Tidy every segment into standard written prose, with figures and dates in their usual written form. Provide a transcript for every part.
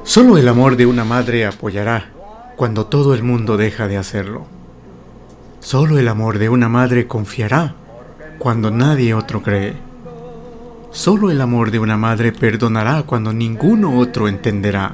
Solo el amor de una madre apoyará cuando todo el mundo deja de hacerlo. Solo el amor de una madre confiará cuando nadie otro cree. Solo el amor de una madre perdonará cuando ninguno otro entenderá.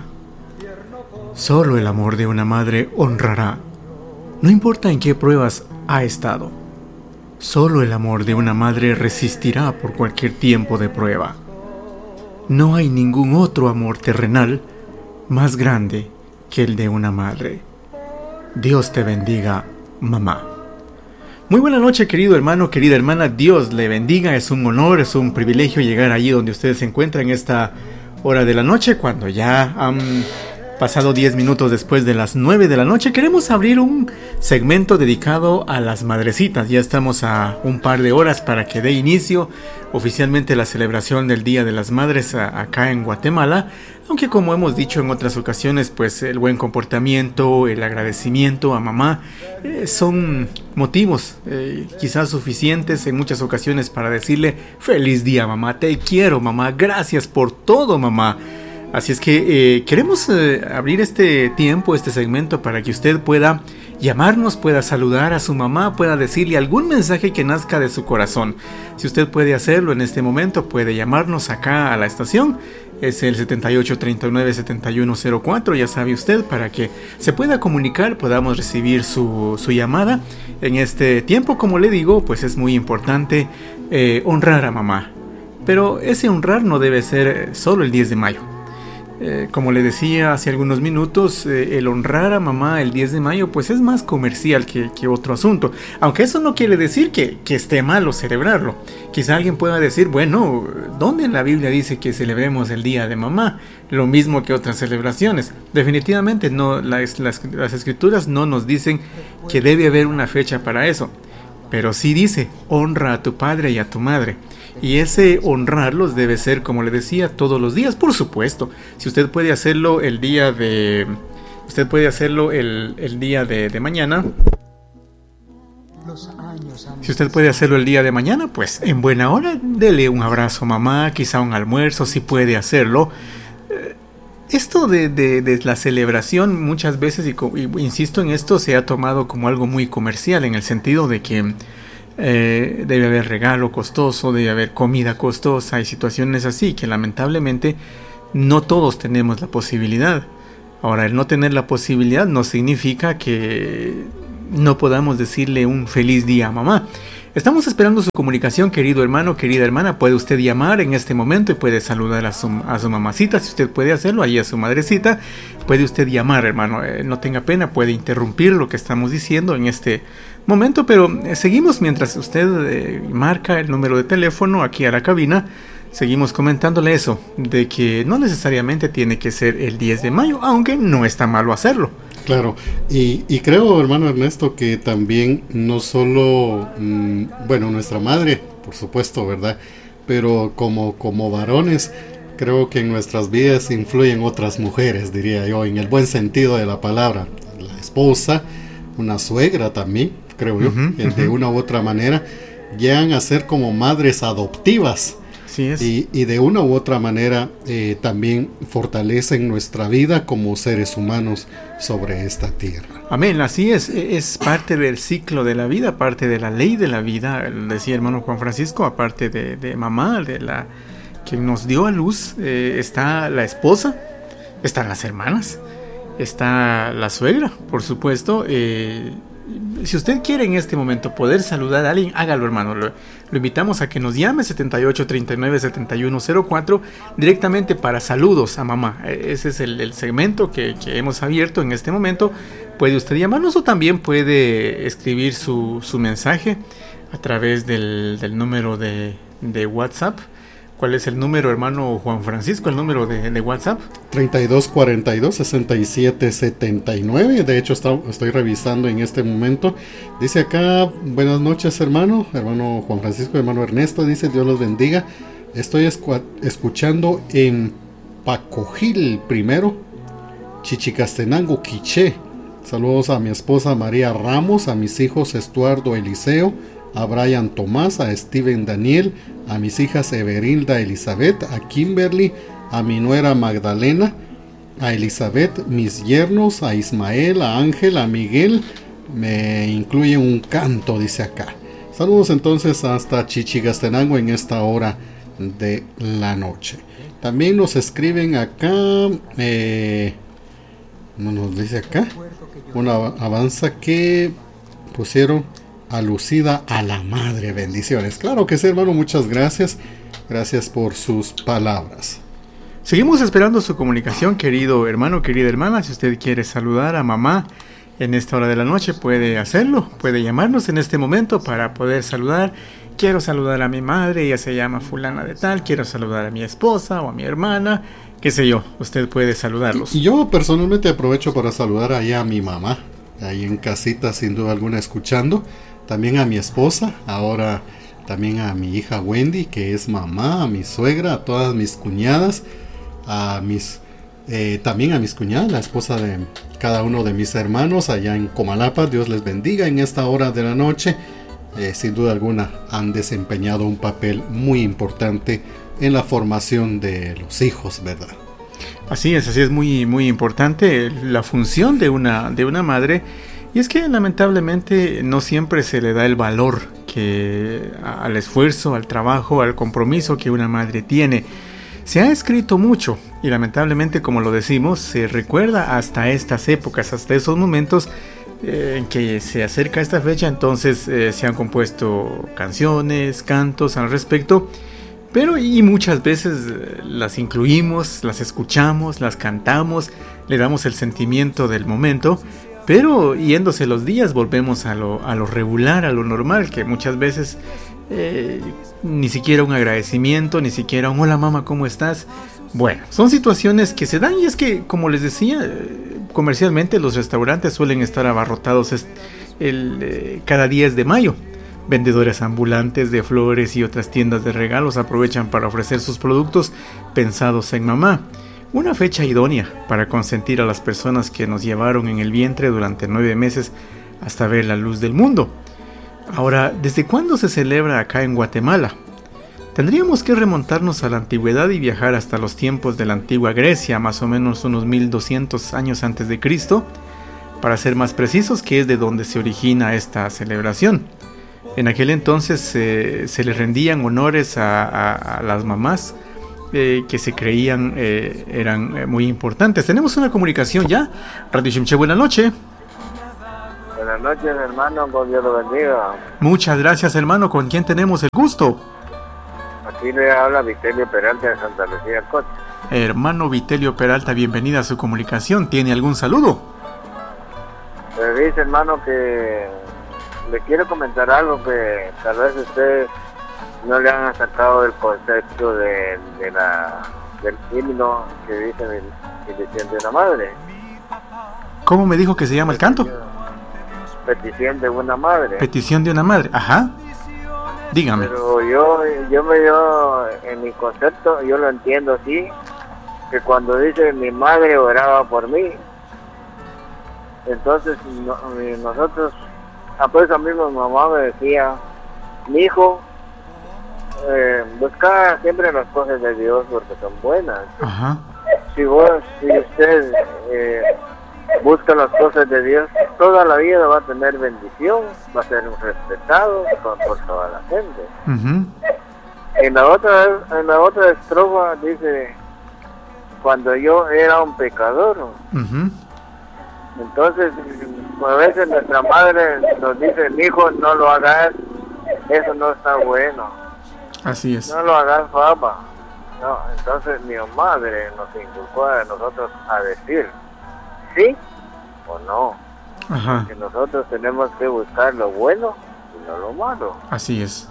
Solo el amor de una madre honrará, no importa en qué pruebas ha estado. Solo el amor de una madre resistirá por cualquier tiempo de prueba. No hay ningún otro amor terrenal más grande que el de una madre. Dios te bendiga, mamá. Muy buena noche, querido hermano, querida hermana. Dios le bendiga. Es un honor, es un privilegio llegar allí donde ustedes se encuentran en esta hora de la noche, cuando ya han pasado 10 minutos después de las 9 de la noche. Queremos abrir un segmento dedicado a las madrecitas. Ya estamos a un par de horas para que dé inicio oficialmente la celebración del Día de las Madres acá en Guatemala. Aunque, como hemos dicho en otras ocasiones, pues el buen comportamiento, el agradecimiento a mamá son motivos quizás suficientes en muchas ocasiones para decirle feliz día, mamá, te quiero, mamá, gracias por todo, mamá. Así es que queremos abrir este tiempo, este segmento, para que usted pueda llamarnos, pueda saludar a su mamá, pueda decirle algún mensaje que nazca de su corazón. Si usted puede hacerlo en este momento, puede llamarnos acá a la estación. Es el 7839-7104, ya sabe usted, para que se pueda comunicar, podamos recibir su llamada. En este tiempo, como le digo, pues es muy importante honrar a mamá. Pero ese honrar no debe ser solo el 10 de mayo. Como le decía hace algunos minutos, el honrar a mamá el 10 de mayo pues es más comercial que otro asunto. Aunque eso no quiere decir que esté malo celebrarlo. Quizá alguien pueda decir, bueno, ¿dónde en la Biblia dice que celebremos el día de mamá? Lo mismo que otras celebraciones. Definitivamente no, las escrituras no nos dicen que debe haber una fecha para eso. Pero sí dice, honra a tu padre y a tu madre. Y ese honrarlos debe ser, como le decía, todos los días, por supuesto. Si usted puede hacerlo el día de... Usted puede hacerlo el día de mañana. Si usted puede hacerlo el día de mañana, pues en buena hora, dele un abrazo a mamá, quizá un almuerzo, si puede hacerlo. Esto de la celebración muchas veces, y insisto en esto, se ha tomado como algo muy comercial, en el sentido de que debe haber regalo costoso, debe haber comida costosa y situaciones así que lamentablemente no todos tenemos la posibilidad. Ahora, el no tener la posibilidad no significa que no podamos decirle un feliz día a mamá. Estamos esperando su comunicación, querido hermano, querida hermana. Puede usted llamar en este momento y puede saludar a su mamacita, si usted puede hacerlo, ahí a su madrecita. Puede usted llamar, hermano, no tenga pena, puede interrumpir lo que estamos diciendo en este momento, pero seguimos mientras usted marca el número de teléfono aquí a la cabina. Seguimos comentándole eso, de que no necesariamente tiene que ser el 10 de mayo, aunque no está malo hacerlo. Claro, y creo, hermano Ernesto, que también no solo, bueno, nuestra madre, por supuesto, ¿verdad? Pero como varones, creo que en nuestras vidas influyen otras mujeres, diría yo, en el buen sentido de la palabra. La esposa, una suegra también, creo yo, de una u otra manera, llegan a ser como madres adoptivas. Así es. Y de una u otra manera también fortalecen nuestra vida como seres humanos sobre esta tierra. Amén, así es parte del ciclo de la vida, parte de la ley de la vida, decía hermano Juan Francisco. Aparte de mamá, de la que nos dio a luz, está la esposa, están las hermanas, está la suegra, por supuesto. Si usted quiere en este momento poder saludar a alguien, hágalo, hermano. Lo invitamos a que nos llame 7839-7104 directamente para saludos a mamá. Ese es el segmento que hemos abierto en este momento. Puede usted llamarnos o también puede escribir su mensaje a través del número de WhatsApp. ¿Cuál es el número, hermano Juan Francisco, el número de WhatsApp? 3242-6779. De hecho, estoy revisando en este momento. Dice acá, buenas noches, hermano Juan Francisco, hermano Ernesto. Dice, Dios los bendiga. Estoy escuchando en Pacojil primero, Chichicastenango, Quiché. Saludos a mi esposa María Ramos, a mis hijos Estuardo Eliseo, a Brian Tomás, a Steven Daniel, a mis hijas Everilda Elizabeth, a Kimberly, a mi nuera Magdalena, a Elizabeth, mis yernos, a Ismael, a Ángel, a Miguel. Me incluye un canto, dice acá. Saludos entonces hasta Chichigastenango en esta hora de la noche. También nos escriben acá, nos dice acá, una avanza que pusieron alucida a la madre. Bendiciones. Claro que sí, hermano, muchas gracias. Gracias por sus palabras. Seguimos esperando su comunicación, querido hermano, querida hermana. Si usted quiere saludar a mamá en esta hora de la noche, puede hacerlo. Puede llamarnos en este momento para poder saludar. Quiero saludar a mi madre, ella se llama fulana de tal. Quiero saludar a mi esposa o a mi hermana, qué sé yo. Usted puede saludarlos. Y yo personalmente aprovecho para saludar allá a mi mamá, ahí en casita, sin duda alguna, escuchando. También a mi esposa, ahora también a mi hija Wendy, que es mamá, a mi suegra, a todas mis cuñadas, también a mis cuñadas, la esposa de cada uno de mis hermanos allá en Comalapa. Dios les bendiga en esta hora de la noche. Sin duda alguna han desempeñado un papel muy importante en la formación de los hijos, ¿verdad? Así es muy, muy importante la función de una madre. Y es que lamentablemente no siempre se le da el valor al esfuerzo, al trabajo, al compromiso que una madre tiene. Se ha escrito mucho y lamentablemente, como lo decimos, se recuerda hasta estas épocas, hasta esos momentos en que se acerca esta fecha. Entonces se han compuesto canciones, cantos al respecto, pero y muchas veces las incluimos, las escuchamos, las cantamos, le damos el sentimiento del momento. Pero yéndose los días volvemos a lo regular, a lo normal, que muchas veces ni siquiera un agradecimiento, ni siquiera un hola mamá, ¿cómo estás? Bueno, son situaciones que se dan, y es que, como les decía, comercialmente los restaurantes suelen estar abarrotados cada 10 de mayo. Vendedores ambulantes de flores y otras tiendas de regalos aprovechan para ofrecer sus productos pensados en mamá. Una fecha idónea para consentir a las personas que nos llevaron en el vientre durante 9 meses hasta ver la luz del mundo. Ahora, ¿desde cuándo se celebra acá en Guatemala? Tendríamos que remontarnos a la antigüedad y viajar hasta los tiempos de la antigua Grecia, más o menos unos 1200 años antes de Cristo, para ser más precisos, que es de donde se origina esta celebración. En aquel entonces se le rendían honores a las mamás, que se creían eran muy importantes. Tenemos una comunicación ya. Radio Shimche, buenas noches. Buenas noches, hermano, con Dios lo bendiga. Muchas gracias, hermano. ¿Con quién tenemos el gusto? Aquí le habla Vitelio Peralta de Santa Lucía, Cocha. Hermano Vitelio Peralta, bienvenida a su comunicación. ¿Tiene algún saludo? Me dice, hermano, que le quiero comentar algo que tal vez usted no le han sacado del concepto del himno que dice Petición de una madre. ¿Cómo me dijo que se llama el canto? Petición de una madre. Petición de una madre, ajá. Dígame. Pero yo en mi concepto, yo lo entiendo así, que cuando dice mi madre oraba por mí, entonces nosotros, pues a mí mi mamá me decía, mi hijo, busca siempre las cosas de Dios porque son buenas. Ajá. Si usted busca las cosas de Dios, toda la vida va a tener bendición, va a ser respetado por toda la gente. Uh-huh. En la otra estrofa dice, cuando yo era un pecador. Uh-huh. Entonces, a veces nuestra madre nos dice, mi hijo, no lo hagas, eso no está bueno. Así es. No lo hagas, papá. No, entonces mi madre nos inculcó a nosotros a decir sí o no. Ajá. Que nosotros tenemos que buscar lo bueno y no lo malo. Así es.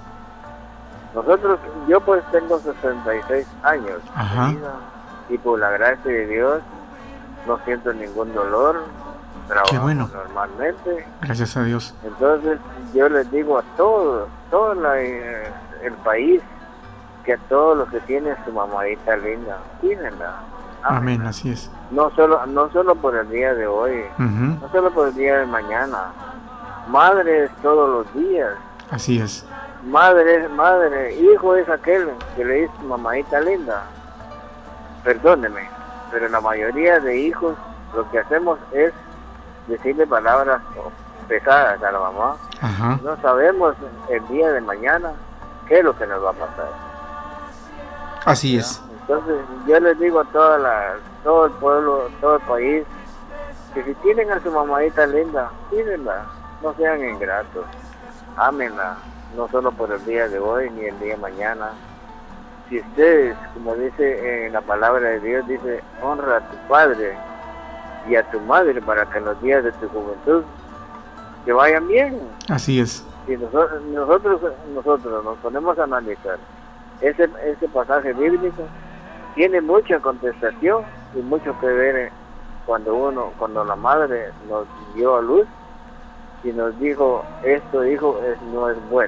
Yo pues tengo 66 años. Ajá. De vida, y por la gracia de Dios no siento ningún dolor. Trabajo Qué bueno. Normalmente. Gracias a Dios. Entonces yo les digo a todo el país, que a todos los que tienen su mamadita linda, cuídenla. Amén, así es. No solo por el día de hoy, Uh-huh. no solo por el día de mañana. Madres todos los días. Así es. Madre, hijo es aquel que le dice mamadita linda. Perdóneme, pero la mayoría de hijos lo que hacemos es decirle palabras pesadas a la mamá. Ajá. No sabemos el día de mañana qué es lo que nos va a pasar. Así es. Entonces yo les digo a todo el pueblo, todo el país, que si tienen a su mamadita linda, pídenla, no sean ingratos, ámenla, no solo por el día de hoy ni el día de mañana. Si ustedes, como dice en la palabra de Dios, dice, honra a tu padre y a tu madre para que en los días de tu juventud te vayan bien. Así es. Si nosotros nos ponemos a analizar ese pasaje bíblico, tiene mucha contestación y mucho que ver cuando la madre nos dio a luz y nos dijo, esto hijo no es bueno.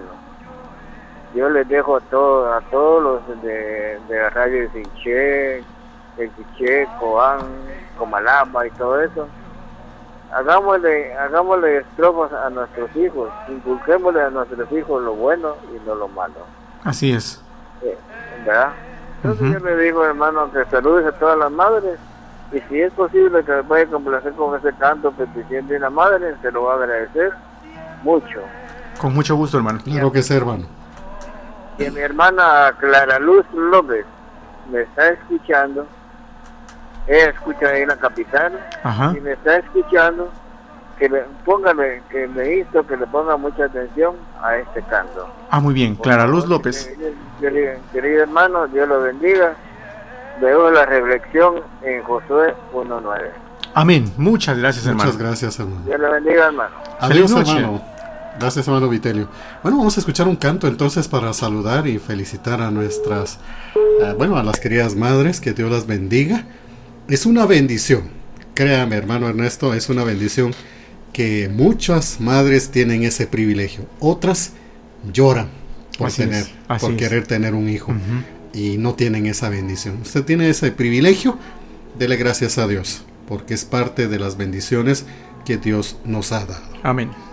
Yo les dejo a todos los de la radio de Sinché, el Quiché, Coán, Comalapa y todo eso, hagámosle estrofas a nuestros hijos, inculquémosle a nuestros hijos lo bueno y no lo malo. Así es. ¿Verdad? Entonces yo le digo, hermano, que saludes a todas las madres, y si es posible que me pueda complacer con ese canto petición de una madre, se lo voy a agradecer mucho. Con mucho gusto, hermano. Claro que sí, hermano. Y a mi hermana Clara Luz López me está escuchando, ella escucha ahí en la capital. Ajá. Y me está escuchando, que me insto que le ponga mucha atención a este canto. Ah, muy bien, Clara Luz López. Querido hermano, Dios lo bendiga. Veo la reflexión en Josué 1:9. Amén. Muchas gracias, hermano. Muchas gracias, hermano. Dios lo bendiga, hermano. Adiós, Feliz noche. hermano. Gracias, hermano Vitelio. Bueno, vamos a escuchar un canto entonces para saludar y felicitar a nuestras, a las queridas madres, que Dios las bendiga. Es una bendición, créame, hermano Ernesto, es una bendición que muchas madres tienen ese privilegio. Otras lloran por querer tener un hijo y no tienen esa bendición. Usted tiene ese privilegio, dele gracias a Dios, porque es parte de las bendiciones que Dios nos ha dado. Amén.